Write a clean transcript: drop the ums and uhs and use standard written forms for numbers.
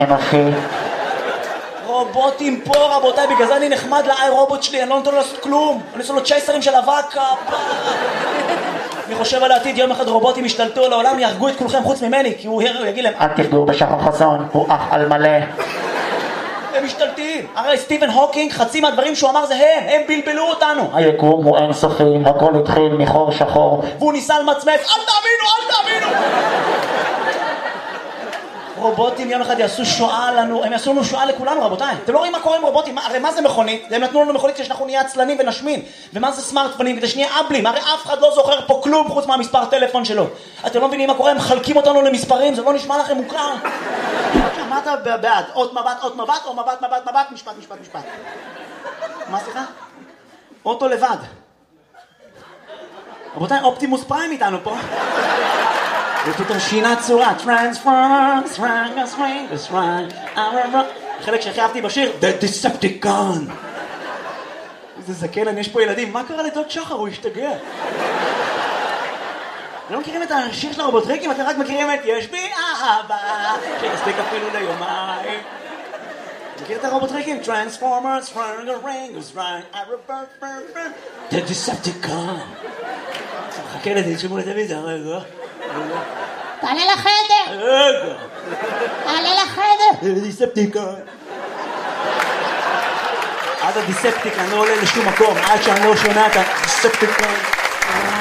אנושי. רובוטים פה, רבותיי, בגלל זה אני נחמד לאי רובוט שלי, אני לא נותן לו לעשות כלום. אני עושה לו צ'ייסרים של אבק. אני חושב על העתיד, יום אחד רובוטים ישתלטו על העולם, יהרגו את כולכם חוץ ממני, כי הוא יגיד להם, אל תפגעו בשחר חסון, הוא אח על מלא. הם משתלטים. הרי סטיבן הוקינג, חצי מהדברים שהוא אמר זה הם בלבלו אותנו. היקום הוא אינסופי, הכל התחיל מחור שחור. והוא ניסה למצמץ, אל תאמינו! רובוטים יום אחד יעשו שואה לנו, הם יעשו לנו שואה לכולנו, רבותיי. אתם לא רואים מה קורה עם רובוטים? הרי מה זה מכונית? הם נתנו לנו מכונית כשאנחנו נהיה עצלנים ונשמין. ומה זה סמארטפונים? כדי שנהיה אבלים. הרי אף אחד לא זוכר פה כלום חוץ מהמספר טלפון שלו. אתם לא מבינים מה קורה? הם מחלקים אותנו למספרים, זה לא נשמע לכם מוכר. מה אתה בעד? עוד מבט, או מבט, משפט. מה סליחה? אוטו לבד. רבותיי, אופטימוס פריים איתנו פה. ופתאום שינה צורה, טרנספורמרס, חלק שהכי אהבתי בשיר, The Decepticon. איזה זקן, יש פה ילדים, מה קרה לדוד שחר? הוא השתגע. לא מכירים את השיר של הרובוטריקים? אתם רק מכירים את יש בי אהבה, שתספיק אפילו ליומיים. מכיר את הרובוטריקים? Transformers, The Decepticon. חכה לזה, תשמעו לטלוויזיה, רגע. תעלה לחדר! תעלה לחדר! דיספטיקון. עד הדיספטיקון לא עולה לשום מקום, עד שאני לא שומע את הדיספטיקון.